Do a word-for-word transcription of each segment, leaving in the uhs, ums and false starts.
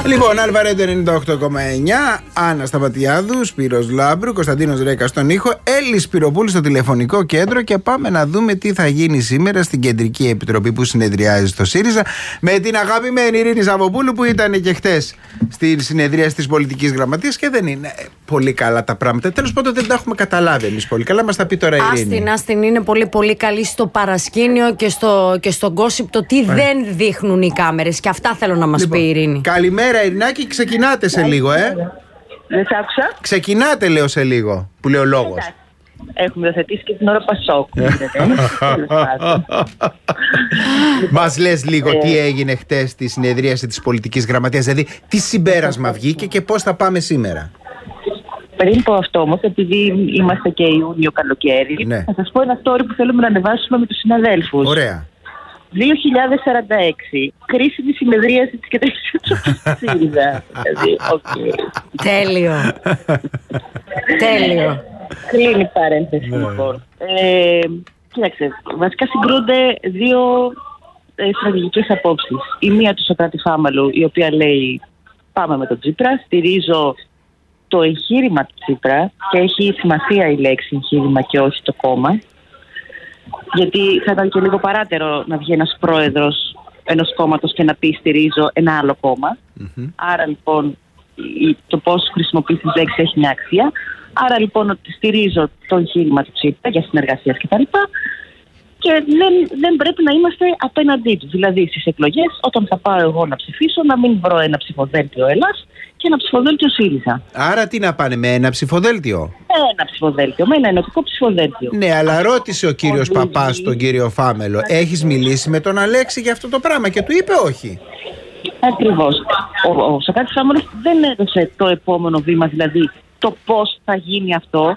Λοιπόν, Αλβαρέντο ενενήντα οκτώ κόμμα εννιά, Άννα Σταματιάδου, Σπύρος Λάμπρου, Κωνσταντίνος Ρέκα στον ήχο, Έλλη Σπυροπούλου στο τηλεφωνικό κέντρο και πάμε να δούμε τι θα γίνει σήμερα στην Κεντρική Επιτροπή που συνεδριάζει στο ΣΥΡΙΖΑ με την αγαπημένη Ειρήνη Σαββοπούλου που ήταν και χτες στη συνεδρία της Πολιτικής Γραμματείας και δεν είναι πολύ καλά τα πράγματα. Τέλος πάντων, δεν τα έχουμε καταλάβει εμείς πολύ καλά. Μας τα πει τώρα η Ειρήνη. Άστιν, άστιν, είναι πολύ πολύ καλή στο παρασκήνιο και στο, και στο gossip το τι Άρα. δεν δείχνουν οι κάμερες. Και αυτά θέλω να μας λοιπόν, πει η Ειρήνη. Καλημέρα, Ειρηνάκη, ξεκινάτε σε λίγο, ε. Δεν σ' άκουσα. Ξεκινάτε, λέω, σε λίγο, που λέει ο λόγος. Έχουμε υιοθετήσει και την ώρα Πασόκ. Μας λες λίγο τι έγινε χτες στη συνεδρίαση της Πολιτικής Γραμματείας, δηλαδή τι συμπέρασμα βγήκε και πώς θα πάμε σήμερα. Πριν πω αυτό όμως, επειδή είμαστε και Ιούνιο καλοκαίρι, ναι. θα σας πω ένα story που θέλουμε να ανεβάσουμε με τους συναδέλφους. Ωραία. δύο χιλιάδες σαράντα έξι, κρίσιμη συνεδρίαση της Κεντρικής Επιτροπής ΣΥΡΙΖΑ. Δηλαδή, okay. Τέλειο. Τέλειο. Κλείνει η παρένθεση, λοιπόν. Ε, κοίταξε, βασικά συγκρούνται δύο ε, στρατηγικές απόψεις. Η μία του Σωκράτη Φάμελου, η οποία λέει πάμε με τον Τσίπρα, στηρίζω το εγχείρημα του Τσίπρα και έχει σημασία η λέξη εγχείρημα και όχι το κόμμα. Γιατί θα ήταν και λίγο παράτερο να βγει ένας πρόεδρος ενός κόμματος και να πει στηρίζω ένα άλλο κόμμα. Mm-hmm. Άρα λοιπόν το πώς χρησιμοποιείς τις λέξεις έχει μια αξία. Άρα λοιπόν ότι στηρίζω το εγχείρημα του Τσίπρα για συνεργασίες κτλ. Και δεν, δεν πρέπει να είμαστε απέναντί του. Δηλαδή στις εκλογές, όταν θα πάω εγώ να ψηφίσω, να μην βρω ένα ψηφοδέλτιο Ελλάς και ένα ψηφοδέλτιο ΣΥΡΙΖΑ. Άρα τι να πάνε, με ένα ψηφοδέλτιο? Ένα ψηφοδέλτιο, με ένα ενωτικό ψηφοδέλτιο. Ναι, αλλά ρώτησε ο κύριος Παπάς τον κύριο Φάμελο, έχεις μιλήσει με τον Αλέξη για αυτό το πράγμα? Και του είπε όχι. Ακριβώς. Ο, ο Σωκράτης Φάμελος δεν έδωσε το επόμενο βήμα, δηλαδή το πώς θα γίνει αυτό,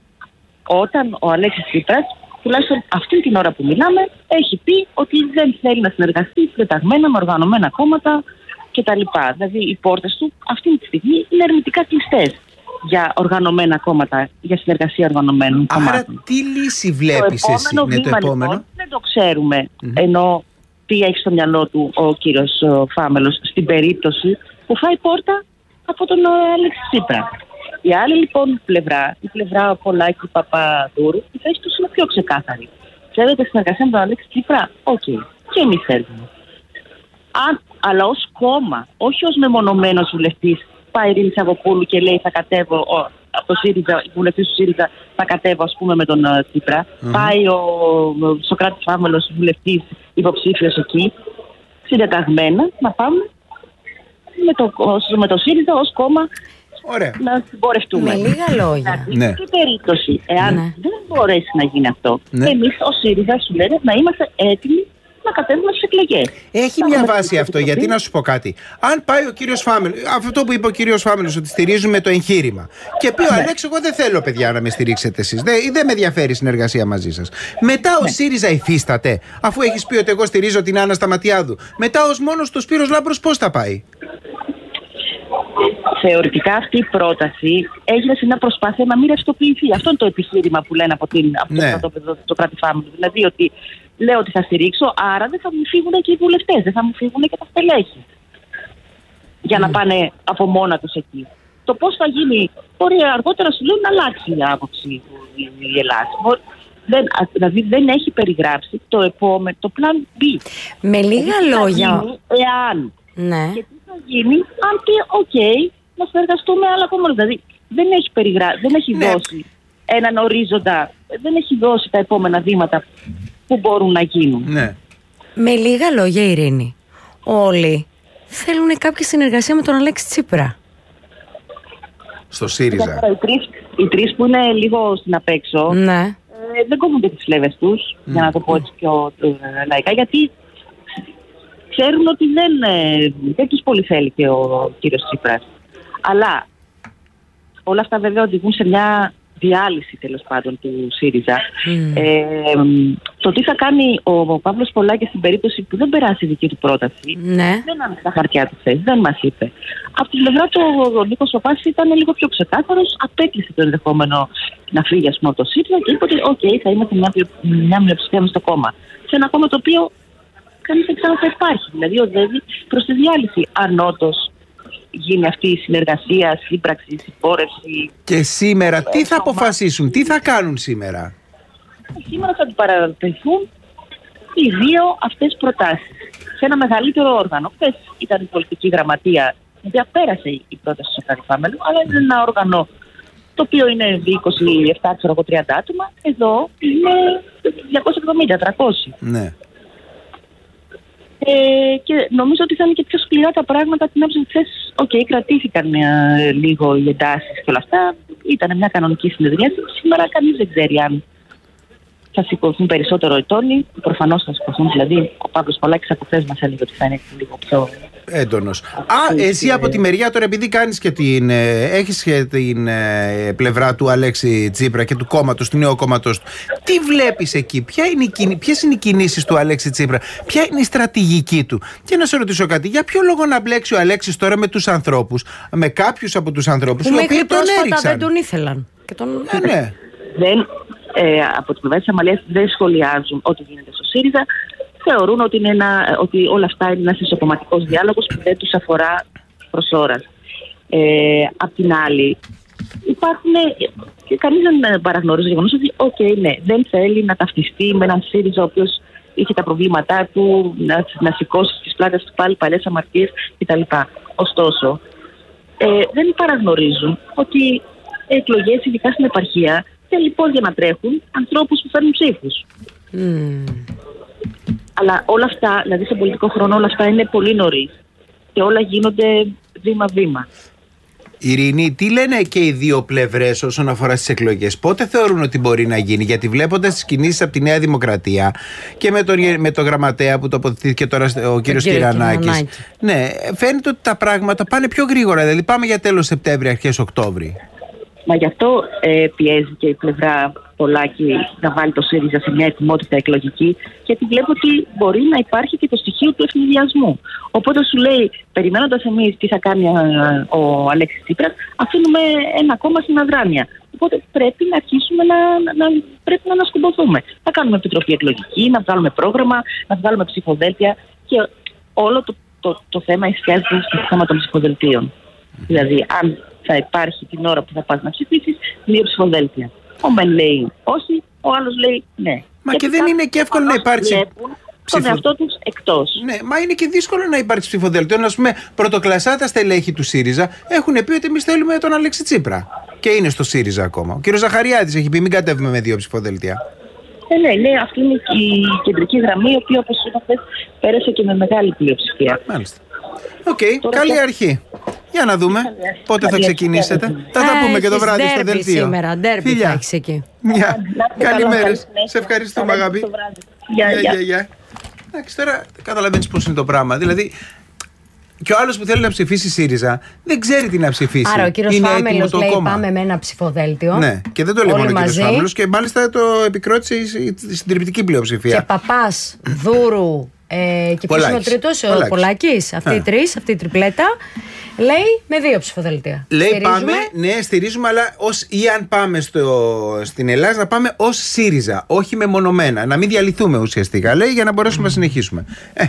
όταν ο Αλέξης Τσίπρας, τουλάχιστον αυτή την ώρα που μιλάμε, έχει πει ότι δεν θέλει να συνεργαστεί πεταγμένα με οργανωμένα κόμματα κτλ. Δηλαδή οι πόρτες του αυτή τη στιγμή είναι ερμητικά κλειστές για οργανωμένα κόμματα, για συνεργασία οργανωμένων Άρα, κομμάτων. Άρα τι λύση βλέπεις το εσύ? Ναι, το επόμενο. Λοιπόν, δεν το ξέρουμε, mm-hmm. ενώ τι έχει στο μυαλό του ο κύριος Φάμελος στην περίπτωση που φάει πόρτα από τον Αλέξη Τσίπρα. Η άλλη λοιπόν πλευρά, η πλευρά Πολάκη Παπαδούρου, η θέση τους είναι πιο ξεκάθαρη. Θέλετε συνεργασία με τον Αλέξη Τσίπρα? Οκ. Okay. Και εμείς θέλουμε. Αν, αλλά ως κόμμα, όχι ως μεμονωμένος βουλευτής, πάει η Ειρήνη Σαββοπούλου και λέει θα κατέβω ο, από το ΣΥΡΙΖΑ, η βουλευτής του ΣΥΡΙΖΑ θα κατέβω ας πούμε με τον uh, Τσίπρα. Mm-hmm. Πάει ο, ο Σωκράτης Φάμελος, βουλευτής υποψήφιος εκεί, συντεταγμένα να πάμε με το, με το ΣΥΡΙΖΑ ως κόμμα. Ωραία. Να συμπορευτούμε. Με λίγα λόγια. Δηλαδή, ναι. Σε περίπτωση, εάν ναι. δεν μπορέσει να γίνει αυτό, ναι. εμείς ως ΣΥΡΙΖΑ σου λένε να είμαστε έτοιμοι να κατέβουμε στις εκλογές. Έχει θα μια βάση αυτό, γιατί να σου πω κάτι. Αν πάει ο κύριος Φάμελος, αυτό που είπε ο κύριος Φάμελος, ότι στηρίζουμε το εγχείρημα, και πει ο ναι. Αλέξη, εγώ δεν θέλω παιδιά να με στηρίξετε εσείς, δεν, δεν με ενδιαφέρει η συνεργασία μαζί σας. Μετά ναι. ο ΣΥΡΙΖΑ υφίσταται, αφού έχεις πει ότι εγώ στηρίζω την Άννα Σταματιάδου. Μετά ως μόνος του Σπύρος Λάμπρος πώς θα πάει? Θεωρητικά αυτή η πρόταση έγινε σε μια προσπάθεια να μην ρευστοποιηθεί. Αυτό είναι το επιχείρημα που λένε από, την, από ναι. το, το, το κράτη Φάμελο. Δηλαδή ότι λέω ότι θα στηρίξω, άρα δεν θα μου φύγουν και οι βουλευτές, δεν θα μου φύγουν και τα στελέχη. Για mm. να πάνε από μόνα τους εκεί. Το πώς θα γίνει, μπορεί αργότερα σου λέω να αλλάξει η άποψη η Ελλάδα. Δεν, δηλαδή δεν έχει περιγράψει το επόμενο, το plan B. Με λίγα δηλαδή, λόγια. Θα γίνει, εάν. Ναι. Και τι θα γίνει αν πει οκ, okay, να συνεργαστούμε άλλα κόμματα. Δηλαδή δεν έχει, περιγρά... δεν έχει ναι. δώσει έναν ορίζοντα, δεν έχει δώσει τα επόμενα βήματα που μπορούν να γίνουν. Ναι. Με λίγα λόγια, Ειρήνη, όλοι θέλουν κάποια συνεργασία με τον Αλέξη Τσίπρα. Στο ΣΥΡΙΖΑ. Οι τρεις, οι τρεις που είναι λίγο στην απέξω, ναι. ε, δεν κόβονται τις φλέβες τους, mm. για να το πω έτσι πιο ε, λαϊκά, γιατί ξέρουν ότι δεν, ε, δεν τους πολύ θέλει και ο κύριος Τσίπρας. Αλλά όλα αυτά βέβαια οδηγούν σε μια διάλυση τέλος πάντων του ΣΥΡΙΖΑ. Mm. Ε, το τι θα κάνει ο, ο Παύλος Πολάκης στην περίπτωση που δεν περάσει η δική του πρόταση, ναι. δεν άνοιξε τα χαρτιά του θέση, δεν μας είπε. Από την πλευρά του ο Νίκος Παπάς ήταν λίγο πιο ξεκάθαρος, απέκλεισε το ενδεχόμενο να φύγει ας πούμε από το ΣΥΡΙΖΑ και είπε ότι οκ, okay, θα είμαστε μια, μια μειοψηφία μες στο κόμμα. Σε ένα κόμμα το οποίο κανείς δεν ξέρω θα υπάρχει. Δηλαδή οδεύει προς τη διάλυση. Αν όντως γίνει αυτή η συνεργασία, σύμπραξη, συμπόρευση. Και σήμερα τι θα αποφασίσουν, τι θα κάνουν σήμερα? Σήμερα θα αντιπαρατεθούν οι δύο αυτές προτάσεις σε ένα μεγαλύτερο όργανο. Χθες ήταν η πολιτική γραμματεία, η οποία πέρασε η πρόταση του Σοκράτη Φάμελου, αλλά είναι ένα όργανο το οποίο είναι είκοσι επτά, ξέρω εγώ, τριάντα άτομα. Εδώ είναι διακόσια εβδομήντα, τριακόσια. Ναι. Ε, και νομίζω ότι θα είναι και πιο σκληρά τα πράγματα την άποψη ότι χθες, οκ, okay, κρατήθηκαν ε, λίγο οι εντάσεις και όλα αυτά. Ήταν μια κανονική συνεδρίαση. Σήμερα κανείς δεν ξέρει αν θα σηκωθούν περισσότερο οι τόνοι. Προφανώς θα σηκωθούν. Δηλαδή, ο Παύλος Πολάκης από χθες μας έλεγε ότι θα είναι λίγο πιο έντονος. Α, εσύ από τη μεριά τώρα, επειδή κάνεις και την, ε, έχεις και την ε, πλευρά του Αλέξη Τσίπρα και του κόμματος, του νέου κόμματος του, τι βλέπεις εκεί, ποια είναι η, ποιες είναι οι κινήσεις του Αλέξη Τσίπρα, ποια είναι η στρατηγική του? Και να σε ρωτήσω κάτι, για ποιο λόγο να μπλέξει ο Αλέξης τώρα με τους ανθρώπους, με κάποιους από τους ανθρώπους που οι οποίοι τον έριξαν? δεν τον ήθελαν. Και τον... Ε, ναι. Δεν, ε, από την πλευρά της Αμαλίας δεν σχολιάζουν ό,τι γίνεται στο ΣΥΡΙΖΑ. Θεωρούν ότι, είναι ένα, ότι όλα αυτά είναι ένας ισοκομματικός διάλογος που δεν τους αφορά προς ώρας. Ε, απ' την άλλη, υπάρχουν, και κανείς δεν παραγνωρίζει το γεγονός ότι okay, ναι, δεν θέλει να ταυτιστεί με έναν ΣΥΡΙΖΑ ο οποίος είχε τα προβλήματά του, να, να σηκώσει στις πλάτες του πάλι παλιές αμαρτίες κτλ. Ωστόσο, ε, δεν παραγνωρίζουν ότι εκλογές, ειδικά στην επαρχία, θέλει πόδια να τρέχουν ανθρώπους που φέρνουν ψήφους. Mm. Αλλά όλα αυτά, δηλαδή σε πολιτικό χρόνο, όλα αυτά είναι πολύ νωρίς και όλα γίνονται βήμα-βήμα. Ειρήνη, τι λένε και οι δύο πλευρές όσον αφορά στις εκλογές? Πότε θεωρούν ότι μπορεί να γίνει? Γιατί βλέποντας τις κινήσεις από τη Νέα Δημοκρατία και με τον, με τον γραμματέα που τοποθετήθηκε τώρα ο κύριος Κυρανάκης, ναι, φαίνεται ότι τα πράγματα πάνε πιο γρήγορα. Δηλαδή πάμε για τέλος Σεπτέμβρη, αρχές Οκτώβρη. Μα γι' αυτό ε, πιέζει και η πλευρά Πολάκη να βάλει το ΣΥΡΙΖΑ σε μια ετοιμότητα εκλογική, γιατί βλέπω ότι μπορεί να υπάρχει και το στοιχείο του ευνηδιασμού. Οπότε σου λέει, περιμένοντας εμείς τι θα κάνει ο Αλέξης Τσίπρας, αφήνουμε ένα κόμμα στην αδράνεια. Οπότε πρέπει να αρχίσουμε να, να, πρέπει να ανασκουμποθούμε. Θα κάνουμε επιτροπή εκλογική, να βγάλουμε πρόγραμμα, να βγάλουμε ψηφοδέλτια και όλο το, το, το θέμα εστιάζεται στο θέμα των ψηφοδελτίων. Mm. Δηλαδή, αν θα υπάρχει την ώρα που θα πας να ψηφίσεις δύο ψηφοδέλτια. Ο μεν λέει όχι, ο άλλος λέει ναι. Μα και, και δεν είναι και εύκολο να υπάρξει. Ψηφο... τον εαυτό τους εκτός. Ναι, μα είναι και δύσκολο να υπάρξει ψηφοδέλτιο. Να πούμε, πρωτοκλασσά τα στελέχη του ΣΥΡΙΖΑ έχουν πει ότι εμείς θέλουμε τον Αλέξη Τσίπρα. Και είναι στο ΣΥΡΙΖΑ ακόμα. Ο κύριος Ζαχαριάδης έχει πει: μην κατέβουμε με δύο ψηφοδέλτια. Ε, ναι, ναι, αυτή είναι η κεντρική γραμμή, η οποία όπως είπατε πέρασε και με μεγάλη πλειοψηφία. Μάλιστα. Οκ, okay, καλή και... αρχή. Για να δούμε πότε θα ξεκινήσετε. Θα τα πούμε και το βράδυ στο δελτίο. Σήμερα, ντέρμπι θα έχεις εκεί. Καλημέρες. Σε ευχαριστούμε, αγάπη. Γεια, γεια. Εντάξει, τώρα καταλαβαίνεις πώς είναι το πράγμα. Δηλαδή, και ο άλλος που θέλει να ψηφίσει ΣΥΡΙΖΑ δεν ξέρει τι να ψηφίσει. Άρα ο κύριος Φάμελος λέει κόμμα. Πάμε με ένα ψηφοδέλτιο. Ναι, και δεν το λέει μόνο ο κύριος Φάμελος, και μάλιστα το επικρότησε η συντριπτική πλειοψηφία. Και Παπάς, Δούρου ε, και ποιος είναι ο τρίτος, ο Πολάκης. Αυτοί οι τρεις, αυτή η τριπλέτα. Λέει με δύο ψηφοδελτία. Λέει στηρίζουμε. Πάμε, ναι, στηρίζουμε, αλλά ως, ή αν πάμε στο, στην Ελλάδα να πάμε ως ΣΥΡΙΖΑ, όχι μεμονωμένα. Να μην διαλυθούμε ουσιαστικά, λέει, για να μπορέσουμε mm. να συνεχίσουμε. Ε,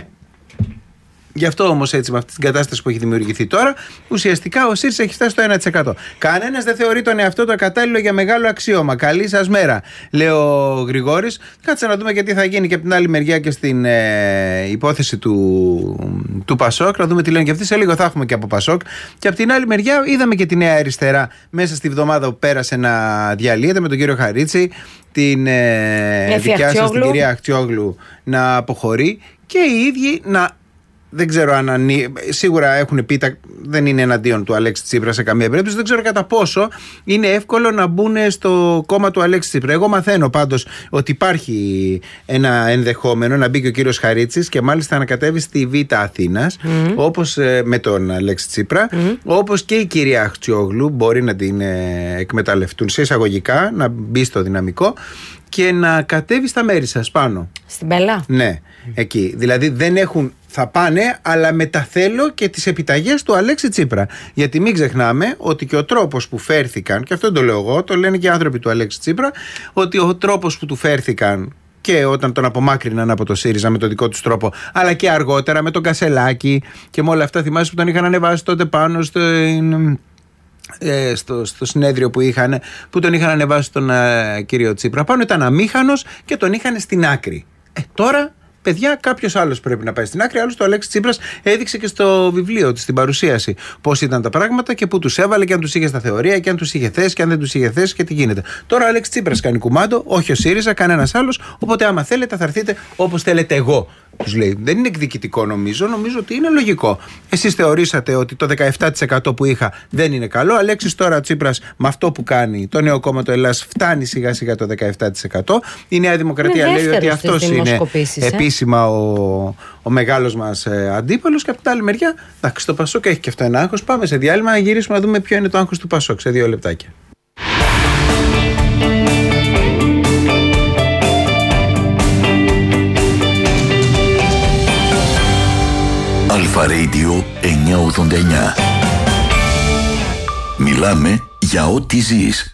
γι' αυτό όμως έτσι, με αυτή την κατάσταση που έχει δημιουργηθεί τώρα, ουσιαστικά ο ΣΥΡΙΖΑ έχει φτάσει στο ένα τοις εκατό. Κανένας δεν θεωρεί τον εαυτό του κατάλληλο για μεγάλο αξίωμα. Καλή σας μέρα, λέει ο Γρηγόρης. Κάτσε να δούμε και τι θα γίνει και από την άλλη μεριά και στην ε, υπόθεση του, του Πασόκ. Να δούμε τι λένε και αυτοί. Σε λίγο θα έχουμε και από Πασόκ. Και από την άλλη μεριά είδαμε και τη Νέα Αριστερά μέσα στη βδομάδα που πέρασε να διαλύεται με τον κύριο Χαρίτση, την ε, δικιά σας την κυρία Αχτσιόγλου να αποχωρεί και οι ίδιοι να. Δεν ξέρω αν ανή... σίγουρα έχουν πει, τα... δεν είναι εναντίον του Αλέξη Τσίπρα σε καμία περίπτωση. Δεν ξέρω κατά πόσο είναι εύκολο να μπουν στο κόμμα του Αλέξη Τσίπρα. Εγώ μαθαίνω πάντως ότι υπάρχει ένα ενδεχόμενο να μπει και ο κύριος Χαρίτσης και μάλιστα να κατέβει στη Β' Αθήνας, mm. όπως ε, με τον Αλέξη Τσίπρα, mm. όπως και η κυρία Αχτσιόγλου μπορεί να την ε, εκμεταλλευτούν σε εισαγωγικά, να μπει στο δυναμικό και να κατέβει στα μέρη σας πάνω. Στην Πέλα. Ναι, εκεί. Δηλαδή δεν έχουν, θα πάνε, αλλά μεταθέλω και τις επιταγές του Αλέξη Τσίπρα. Γιατί μην ξεχνάμε ότι και ο τρόπος που φέρθηκαν, και αυτό δεν το λέω εγώ, το λένε και οι άνθρωποι του Αλέξη Τσίπρα, ότι ο τρόπος που του φέρθηκαν και όταν τον απομάκρυναν από το ΣΥΡΙΖΑ με τον δικό του τρόπο, αλλά και αργότερα με τον Κασελάκη και με όλα αυτά. Θυμάσαι που τον είχαν ανεβάσει τότε πάνω στο, ε, στο, στο συνέδριο που είχαν, που τον είχαν ανεβάσει τον ε, κύριο Τσίπρα. Πάνω ήταν αμήχανος και τον είχαν στην άκρη. Ε, τώρα, παιδιά, κάποιος άλλος πρέπει να πάει στην άκρη. Άλλωστε, ο Αλέξης Τσίπρας έδειξε και στο βιβλίο του, στην παρουσίαση, πώς ήταν τα πράγματα και πού τους έβαλε και αν τους είχε στα θεωρία και αν τους είχε θέσει και αν δεν τους είχε θέσει και τι γίνεται. Τώρα ο Αλέξης Τσίπρας κάνει κουμάντο, όχι ο ΣΥΡΙΖΑ, κανένας άλλος. Οπότε, άμα θέλετε, θα έρθετε όπως θέλετε εγώ. Τους λέει. Δεν είναι εκδικητικό, νομίζω. Νομίζω ότι είναι λογικό. Εσείς θεωρήσατε ότι το δεκαεπτά τοις εκατό που είχα δεν είναι καλό. Αλέξης τώρα Τσίπρας με αυτό που κάνει το Νέο Κόμμα του Ελλάς φτάνει σιγά σιγά το δεκαεπτά τοις εκατό. Η Νέα Δημοκρατία λέει ότι αυτός είναι ε? επίσημα ο, ο μεγάλος μας ε, αντίπαλος. Και από την άλλη μεριά, εντάξει, το Πασόκ έχει και αυτό ένα άγχος. Πάμε σε διάλειμμα να γυρίσουμε να δούμε ποιο είναι το άγχος του Πασόκ σε δύο λεπτάκια. Αλφα Radio εννιακόσια ογδόντα εννιά. Μιλάμε για ό,τι ζεις.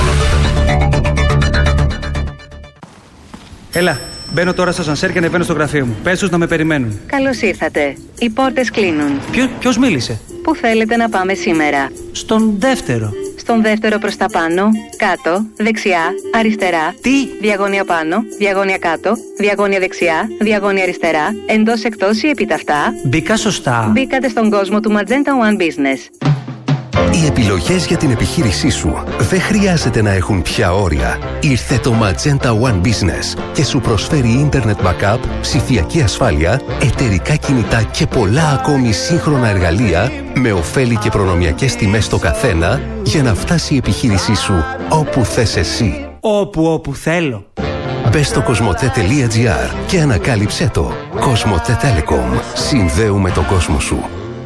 Έλα, μπαίνω τώρα στο ασανσέρ και ανεβαίνω στο γραφείο μου. Πες τους να με περιμένουν. Καλώς ήρθατε. Οι πόρτες κλείνουν. Ποιο, ποιος μίλησε? Πού θέλετε να πάμε σήμερα? Στον δεύτερο. Στον δεύτερο προς τα πάνω, κάτω, δεξιά, αριστερά. Τι? Διαγώνια πάνω, διαγώνια κάτω, διαγώνια δεξιά, διαγώνια αριστερά, εντός εκτός ή επιταυτά. Μπήκα σωστά. Μπήκατε στον κόσμο του Magenta One Business. Οι επιλογές για την επιχείρησή σου δεν χρειάζεται να έχουν πια όρια. Ήρθε το Magenta One Business και σου προσφέρει Internet Backup, ψηφιακή ασφάλεια, εταιρικά κινητά και πολλά ακόμη σύγχρονα εργαλεία με ωφέλη και προνομιακές τιμές στο καθένα για να φτάσει η επιχείρησή σου όπου θες εσύ. Όπου όπου θέλω. Μπες στο κοσμοτέ τελεία τζι άρ και ανακάλυψέ το. Κοσμοτέ Telecom. Συνδέουμε τον κόσμο σου.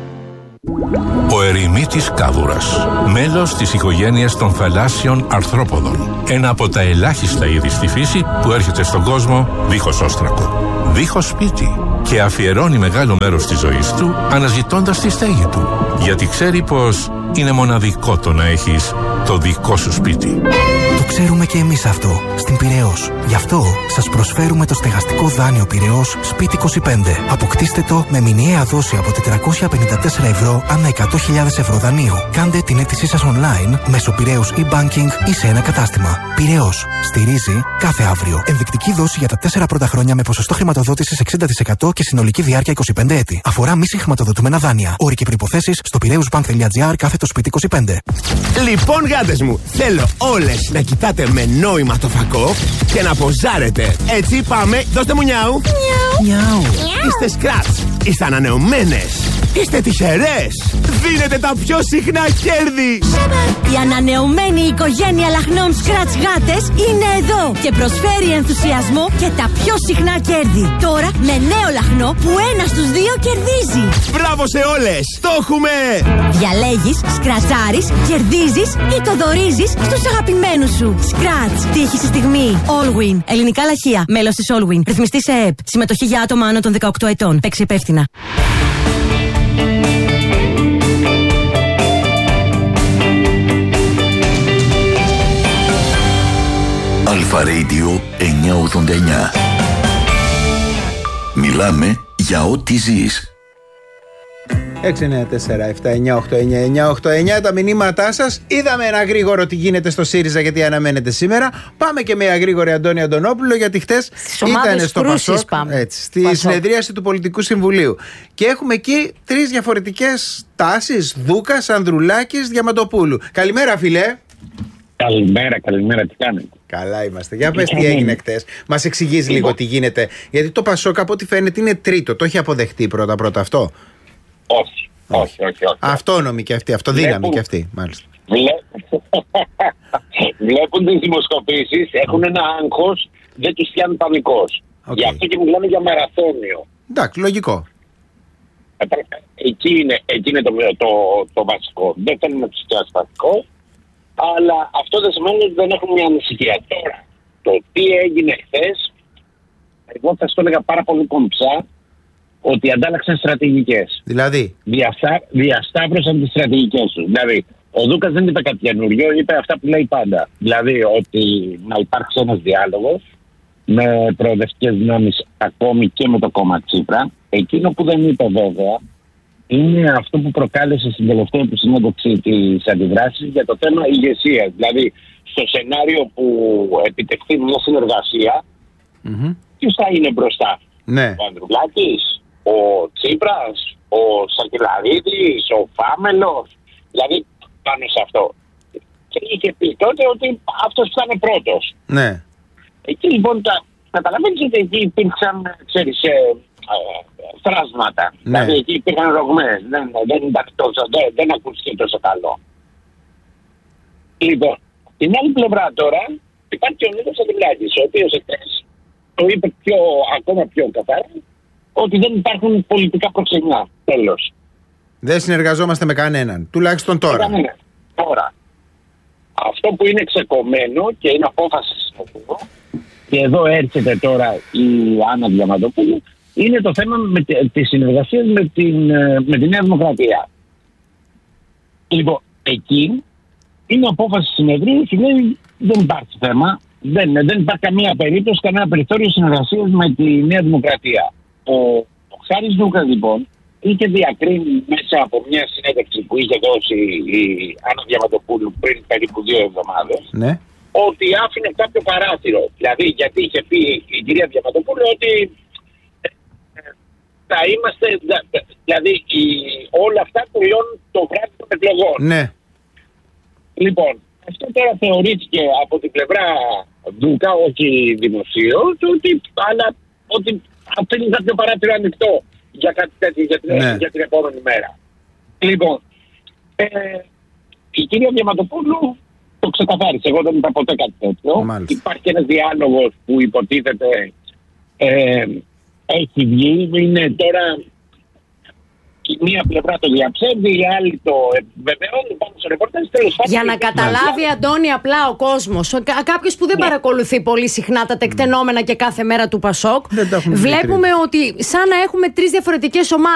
Ο ερημίτης κάβουρας, μέλος της οικογένειας των θαλάσσιων αρθρόποδων. Ένα από τα ελάχιστα είδη στη φύση που έρχεται στον κόσμο δίχως όστρακο, δίχως σπίτι και αφιερώνει μεγάλο μέρος της ζωής του αναζητώντας τη στέγη του, γιατί ξέρει πως είναι μοναδικό το να έχεις το δικό σου σπίτι. Το ξέρουμε και εμείς αυτό, στην Πειραιώς. Γι' αυτό σας προσφέρουμε το στεγαστικό δάνειο Πειραιώς Σπίτι είκοσι πέντε. Αποκτήστε το με μηνιαία δόση από τετρακόσια πενήντα τέσσερα ευρώ ανά εκατό χιλιάδες ευρώ δανείου. Κάντε την αίτησή σας online μέσω Πειραιώς e-banking ή σε ένα κατάστημα. Πειραιώς. Στηρίζει κάθε αύριο. Ενδεικτική δόση για τα τέσσερα πρώτα χρόνια με ποσοστό χρηματοδότησης εξήντα τοις εκατό και συνολική διάρκεια είκοσι πέντε έτη. Αφορά μη συγχρηματοδοτούμενα δάνεια. Όροι και προϋποθέσεις στο πειραιούσbank.gr κάθετο σπίτι είκοσι πέντε. Λοιπόν, γάτες μου, θέλω όλες να κοιτάτε με νόημα το φακό και να ποζάρετε. Έτσι, πάμε, δώστε μου νιάου. Νιάου. Είστε σκράτς, είστε ανανεωμένες, είστε τυχερές. Δίνετε τα πιο συχνά κέρδη. Η ανανεωμένη οικογένεια λαχνών σκράτς γάτες είναι εδώ και προσφέρει ενθουσιασμό και τα πιο συχνά κέρδη. Τώρα με νέο λαχνό που ένα στους δύο κερδίζει. Μπράβο σε όλες, το έχουμε. Διαλέγεις, σκρατσάρεις, κερδίζεις ή το δωρίζεις στους αγαπημένους σου. Σκράτς, τύχη στη στιγμή. Allwin, ελληνικά λαχεία, μέλος της Allwin. Ρυθμιστή σε ΕΕΠ. Συμμετοχή για άτομα άνω των δεκαοκτώ ετών. Παίξει υπεύθυνα. Αλφα Radio εννιακόσια ογδόντα εννιά. Μιλάμε για ό,τι ζεις. έξι εννιά τέσσερα επτά εννιά οκτώ εννιά εννιά οκτώ εννιά τα μηνύματά σας. Είδαμε ένα γρήγορο τι γίνεται στο ΣΥΡΙΖΑ γιατί αναμένεται σήμερα. Πάμε και με αγρήγορη Αντώνη Αντωνόπουλο γιατί χτες ήταν στο Πασόκ, έτσι, στη Πασόκ. συνεδρίαση του Πολιτικού Συμβουλίου. Και έχουμε εκεί τρεις διαφορετικές τάσεις: Δούκας, Ανδρουλάκης, Διαμαντοπούλου. Καλημέρα, φιλέ. Καλημέρα, καλημέρα, τι κάνετε? Καλά είμαστε. Για πες τι έγινε χτες. Μας εξηγείς λίγο τι γίνεται. Γιατί το Πασόκ από ό,τι φαίνεται είναι τρίτο. Το έχει αποδεχτεί πρώτα-πρώτα αυτό? Όχι, όχι, όχι, όχι. Αυτόνομη και αυτή, αυτοδύναμη Βλέπουν... και αυτή, μάλιστα. Βλέ... Βλέπουν τις δημοσκοπήσεις, έχουν ένα άγχος, δεν τους πιάνει πανικός. Okay. Γι' αυτό και μιλάμε για μαραθώνιο. Εντάξει, λογικό. Εκεί είναι, εκεί είναι το, το, το βασικό. Δεν θέλουμε να τους πιάσει πανικό, αλλά αυτό δεν σημαίνει ότι δεν έχουν μια ανησυχία. Τώρα, το τι έγινε χθες, εγώ θα το έλεγα πάρα πολύ κομψά, ότι αντάλλαξαν στρατηγικές. Δηλαδή. Διαστα... Διασταύρωσαν τις στρατηγικές τους. Δηλαδή, ο Δούκας δεν είπε κάτι καινούριο, είπε αυτά που λέει πάντα. Δηλαδή, ότι να υπάρξει ένας διάλογος, με προοδευτικές δυνάμεις, ακόμη και με το κόμμα Τσίπρα. Εκείνο που δεν είπε βέβαια είναι αυτό που προκάλεσε στην τελευταία του συνέντευξη της αντιδράσης για το θέμα ηγεσίας. Δηλαδή, στο σενάριο που επιτευχθεί μια συνεργασία, mm-hmm. ποιος θα είναι μπροστά? Ναι. Ο Ανδρουλάκης, ο Τσίπρας, ο Σακελαρίδης, ο Φάμελος, δηλαδή πάνω σε αυτό. Και είχε πει τότε ότι αυτός θα είναι πρώτος. Ναι. Εκεί λοιπόν τα, καταλαβαίνεις ότι εκεί υπήρξαν, ξέρεις, ε, ε, φράσματα. Ναι. Δηλαδή εκεί υπήρχαν ρογμές, δεν, δεν, τόσο, δεν, δεν ακούστηκε τόσο καλό. Λοιπόν, την άλλη πλευρά τώρα υπάρχει ο Νίκος Ανδρουλάκης, ο οποίος εχθές το είπε πιο, ακόμα πιο καθαρά, ότι δεν υπάρχουν πολιτικά προξενιά. Τέλος. Δεν συνεργαζόμαστε με κανέναν, τουλάχιστον τώρα. Με κανέναν. Τώρα. Αυτό που είναι ξεκομμένο και είναι απόφαση συνοπτικού, και εδώ έρχεται τώρα η Άννα Διαμαντοπούλου, είναι το θέμα με τη συνεργασία με την, με τη Νέα Δημοκρατία. Λοιπόν, εκεί είναι απόφαση συνεδρίου και λέει δεν υπάρχει θέμα, δεν, δεν υπάρχει καμία περίπτωση, κανένα περιθώριο συνεργασίας με τη Νέα Δημοκρατία. Ο, ο Χάρης Δούκας λοιπόν είχε διακρίνει μέσα από μια συνέντευξη που είχε δώσει η Άννα Διαμαντοπούλου πριν περίπου δύο εβδομάδες, ναι, ότι άφηνε κάποιο παράθυρο. Δηλαδή, γιατί είχε πει η κυρία Διαμαντοπούλου ότι ε, ε, θα είμαστε, δηλαδή η, όλα αυτά τελειώνουν το βράδυ των εκλογών. Ναι. Λοιπόν, αυτό τώρα θεωρήθηκε από την πλευρά Δούκα, όχι δημοσίως, ότι, αλλά ότι αφήνει κάποιο παράθυρο ανοιχτό για κάτι τέτοιο για την, ναι. για την επόμενη μέρα. Λοιπόν, ε, η κυρία Διαμαντοπούλου το ξεκαθάρισε. Εγώ δεν είπα ποτέ κάτι τέτοιο. Μάλιστα. Υπάρχει ένας διάλογος που υποτίθεται ε, έχει βγει. Είναι τώρα η μία πλευρά το διαψεύδει, η άλλη το βεβαιώνει πάνω στο ρεπορτάζ. Για να καταλάβει, Αντώνη, απλά ο κόσμος, κάποιος που δεν ναι. παρακολουθεί πολύ συχνά τα τεκτενόμενα και κάθε μέρα του Πασόκ, βλέπουμε ότι σαν να έχουμε τρεις διαφορετικές ομάδες.